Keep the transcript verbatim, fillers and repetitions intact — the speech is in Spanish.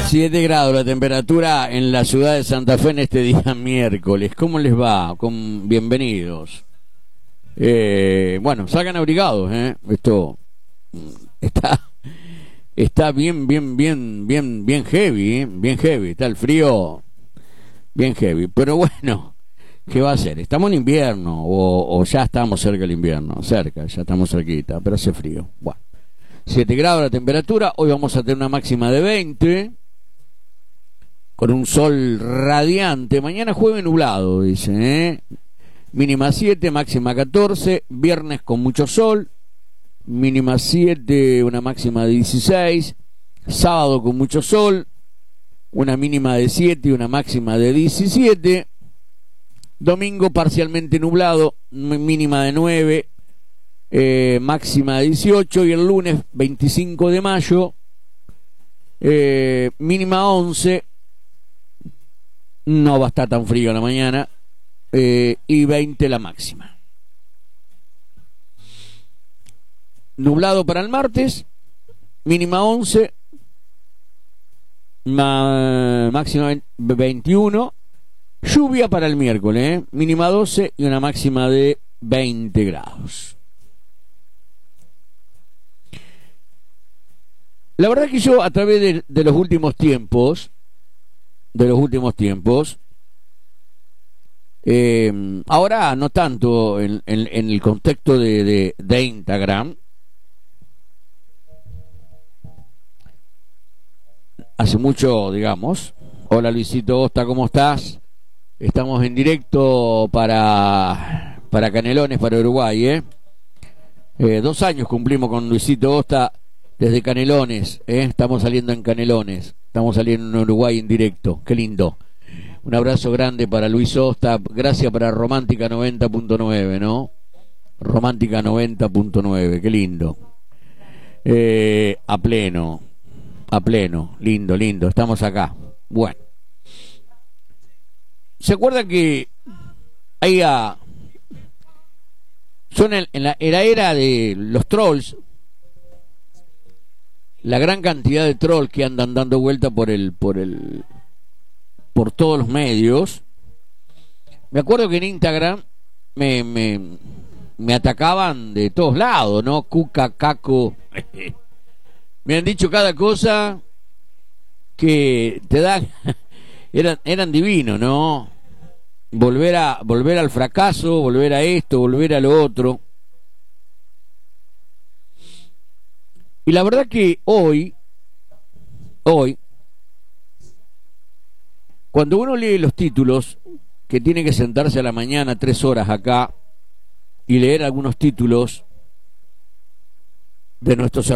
siete grados la temperatura en la ciudad de Santa Fe en este día miércoles. ¿Cómo les va? Con bienvenidos. Eh, bueno, salgan abrigados, ¿eh? Esto está está bien, bien, bien, bien, bien heavy, ¿eh? Bien heavy. Está el frío bien heavy. Pero bueno, ¿qué va a ser? Estamos en invierno o, o ya estamos cerca del invierno. Cerca, ya estamos cerquita, pero hace frío. Bueno, siete grados la temperatura. Hoy vamos a tener una máxima de veinte. Con un sol radiante. Mañana jueves nublado, dice, ¿eh? Mínima siete, máxima catorce. Viernes con mucho sol. Mínima siete, una máxima de dieciséis. Sábado con mucho sol. Una mínima de siete y una máxima de diecisiete. Domingo parcialmente nublado. Mínima de nueve. Eh, máxima de dieciocho. Y el lunes veinticinco de mayo. Eh, mínima once. No va a estar tan frío en la mañana. Eh, y veinte la máxima. Nublado para el martes. Mínima once. Ma, máxima veintiuno. Lluvia para el miércoles. ¿eh? Mínima doce y una máxima de veinte grados. La verdad que yo a través de, de los últimos tiempos. de los últimos tiempos eh, ahora no tanto en, en, en el contexto de, de, de Instagram. Hace mucho, digamos. Hola Luisito Osta, ¿cómo estás? Estamos en directo para para Canelones, para Uruguay, ¿eh? Eh, dos años cumplimos con Luisito Osta desde Canelones, ¿eh? Estamos saliendo en Canelones. Estamos saliendo en Uruguay en directo. Qué lindo. Un abrazo grande para Luis Osta. Gracias para Romántica noventa punto nueve, ¿no? Romántica noventa punto nueve. Qué lindo. Eh, a pleno. A pleno. Lindo, lindo. Estamos acá. Bueno. ¿Se acuerdan que hay a... son en, en, la, en la era de los trolls? La gran cantidad de trolls que andan dando vuelta por el, por el, por todos los medios. Me acuerdo que en Instagram me, me, me atacaban de todos lados, ¿no? Cuca, caco. Me han dicho cada cosa que te dan, eran, eran divinos, ¿no? Volver a, volver al fracaso, volver a esto, volver a lo otro. Y la verdad que hoy, hoy, cuando uno lee los títulos, que tiene que sentarse a la mañana tres horas acá y leer algunos títulos de nuestros